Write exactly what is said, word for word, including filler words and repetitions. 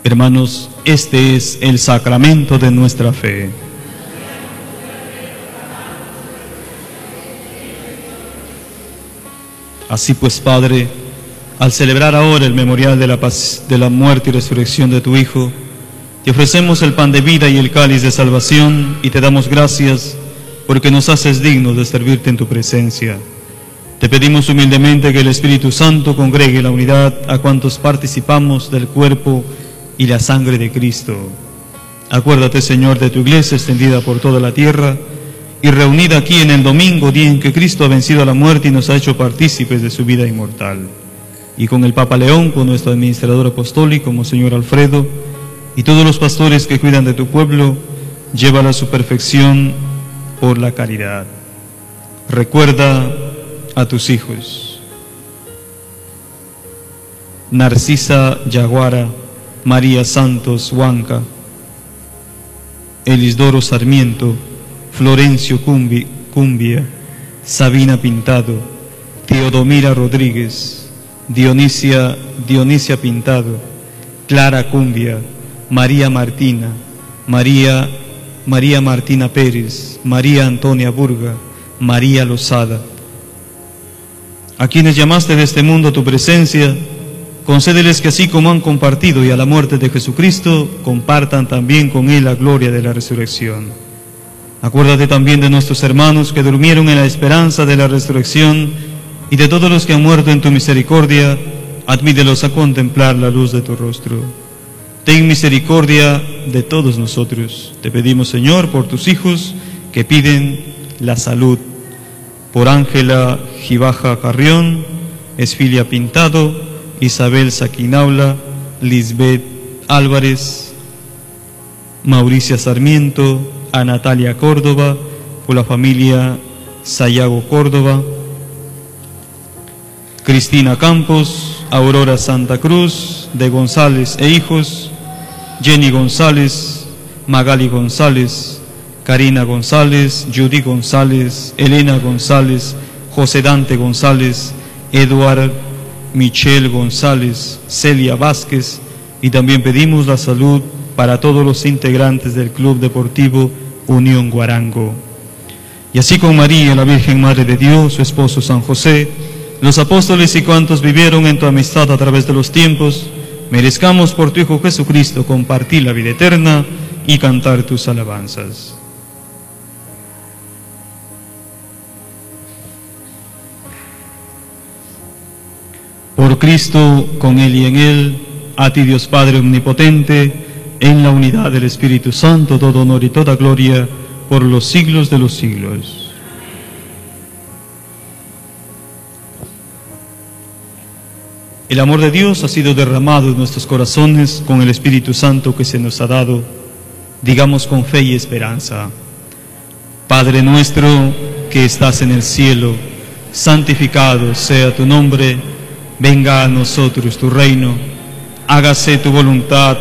Hermanos, este es el sacramento de nuestra fe. Así pues, Padre, al celebrar ahora el memorial de la, paz, de la muerte y resurrección de tu Hijo, te ofrecemos el pan de vida y el cáliz de salvación y te damos gracias porque nos haces dignos de servirte en tu presencia. Te pedimos humildemente que el Espíritu Santo congregue la unidad a cuantos participamos del cuerpo y la sangre de Cristo. Acuérdate, Señor, de tu iglesia extendida por toda la tierra y reunida aquí en el domingo, día en que Cristo ha vencido a la muerte y nos ha hecho partícipes de su vida inmortal. Y con el Papa León, con nuestro administrador apostólico, Monseñor Alfredo, y todos los pastores que cuidan de tu pueblo, llévala a su perfección por la caridad. Recuerda a tus hijos: Narcisa Yaguara, María Santos Huanca, Elisdoro Sarmiento, Florencio Cumbi, Cumbia, Sabina Pintado, Teodomira Rodríguez, Dionisia, Dionisia Pintado, Clara Cumbia, María Martina, María, María Martina Pérez, María Antonia Burga, María Lozada. A quienes llamaste de este mundo a tu presencia, concédeles que así como han compartido y a la muerte de Jesucristo, compartan también con Él la gloria de la resurrección. Acuérdate también de nuestros hermanos que durmieron en la esperanza de la resurrección y de todos los que han muerto en tu misericordia, admítelos a contemplar la luz de tu rostro. Ten misericordia de todos nosotros. Te pedimos, Señor, por tus hijos que piden la salud, por Ángela Gibaja Carrión, Esfilia Pintado, Isabel Saquinaula, Lisbeth Álvarez, Mauricia Sarmiento, a Natalia Córdoba, por la familia Sayago Córdoba, Cristina Campos, Aurora Santa Cruz, de González e hijos, Jenny González, Magali González, Karina González, Judy González, Elena González, José Dante González, Eduard Michelle González, Celia Vázquez, y también pedimos la salud para todos los integrantes del Club Deportivo Unión Guarango. Y así con María, la Virgen Madre de Dios, su esposo San José, los apóstoles y cuantos vivieron en tu amistad a través de los tiempos, merezcamos por tu Hijo Jesucristo compartir la vida eterna y cantar tus alabanzas. Por Cristo, con Él y en Él, a ti Dios Padre Omnipotente, en la unidad del Espíritu Santo, todo honor y toda gloria, por los siglos de los siglos. El amor de Dios ha sido derramado en nuestros corazones con el Espíritu Santo que se nos ha dado. Digamos con fe y esperanza: Padre nuestro que estás en el cielo, santificado sea tu nombre. Venga a nosotros tu reino, hágase tu voluntad